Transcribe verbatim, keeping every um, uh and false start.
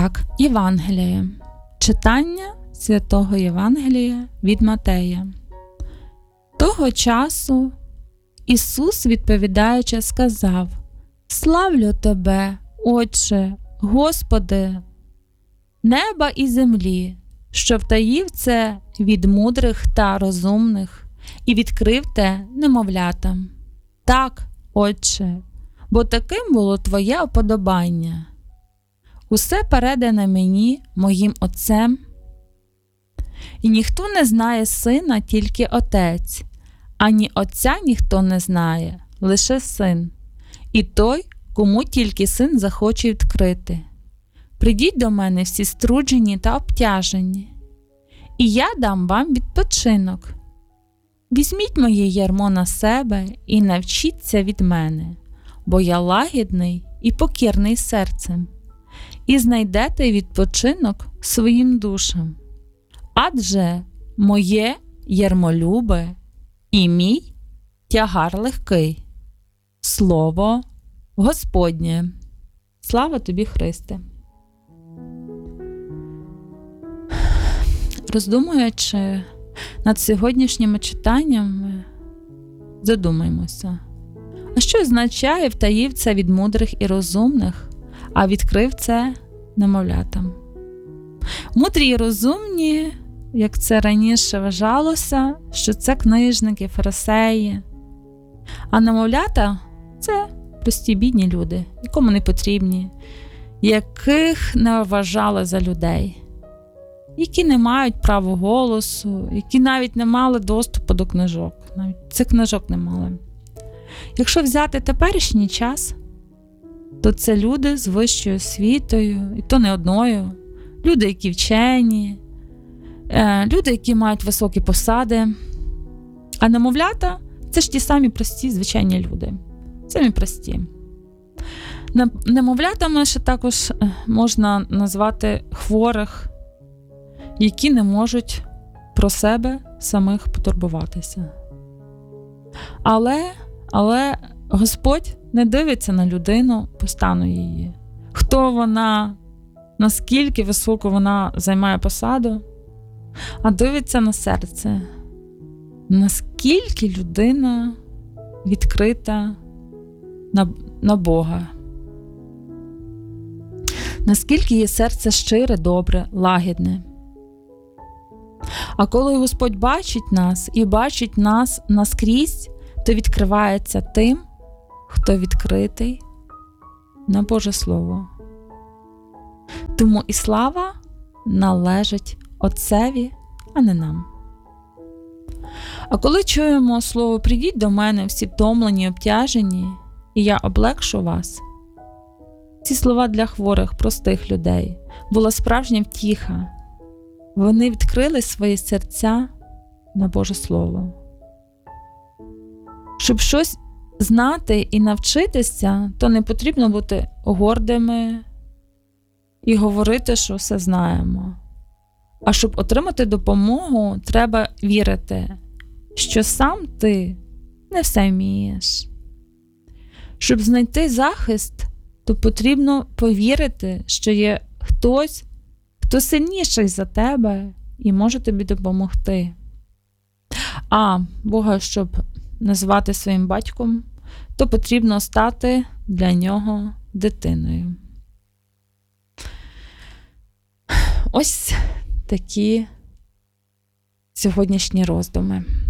Так, Євангеліє. Читання Святого Євангелія від Матея. Того часу Ісус, відповідаючи, сказав: «Славлю Тебе, Отче, Господи, неба і землі, що втаїв це від мудрих та розумних і відкрив те немовлятам. Так, Отче, бо таким було Твоє уподобання. Усе передане мені моїм Отцем, і ніхто не знає Сина, тільки Отець, ані Отця ніхто не знає, лише Син, і той, кому тільки Син захоче відкрити. Придіть до мене всі струджені та обтяжені, і я дам вам відпочинок. Візьміть моє ярмо на себе і навчіться від мене, бо я лагідний і покірний серцем, і знайдете відпочинок своїм душам. Адже моє ярмолюбе і мій тягар легкий». Слово Господнє. Слава тобі, Христе! Роздумуючи над сьогоднішніми читаннями, задумаймося, а що означає «втаїв це від мудрих і розумних, а відкрив це немовлятам»? Мудрі і розумні, як це раніше вважалося, що це книжники, фарисеї, а немовлята – це прості бідні люди, нікому не потрібні, яких не вважали за людей, які не мають права голосу, які навіть не мали доступу до книжок, навіть цих книжок не мали. Якщо взяти теперішній час, то це люди з вищою освітою, і то не одною, люди, які вчені, люди, які мають високі посади, а немовлята – це ж ті самі прості, звичайні люди, самі прості. Немовлятами ще також можна назвати хворих, які не можуть про себе самих потурбуватися. Але, але Господь не дивиться на людину по стану її. Хто вона, наскільки високо вона займає посаду, а дивиться на серце. Наскільки людина відкрита на, на Бога. Наскільки її серце щире, добре, лагідне. А коли Господь бачить нас і бачить нас наскрізь, то відкривається тим, хто відкритий на Боже Слово. Тому і слава належить Отцеві, а не нам. А коли чуємо слово «придіть до мене всі втомлені і обтяжені, і я облегшу вас», ці слова для хворих, простих людей була справжня втіха. Вони відкрили свої серця на Боже Слово. Щоб щось знати і навчитися, то не потрібно бути гордими і говорити, що все знаємо. А щоб отримати допомогу, треба вірити, що сам ти не все вмієш. Щоб знайти захист, то потрібно повірити, що є хтось, хто сильніший за тебе і може тобі допомогти. А Бога, щоб назвати своїм батьком, то потрібно стати для нього дитиною. Ось такі сьогоднішні роздуми.